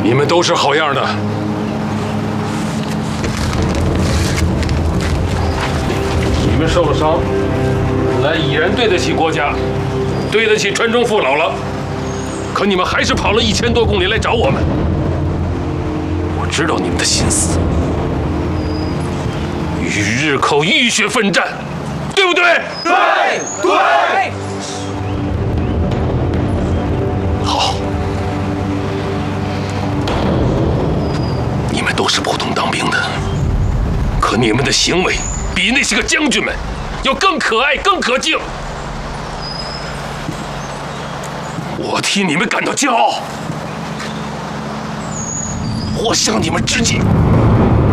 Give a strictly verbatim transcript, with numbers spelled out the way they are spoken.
你们都是好样的。你们受了伤，本来已然对得起国家，对得起川中父老了。可你们还是跑了一千多公里来找我们。我知道你们的心思，与日寇浴血奋战，对不对？ 对对。 好，你们都是普通当兵的，可你们的行为比那些个将军们要更可爱、更可敬。我替你们感到骄傲，我向你们致敬。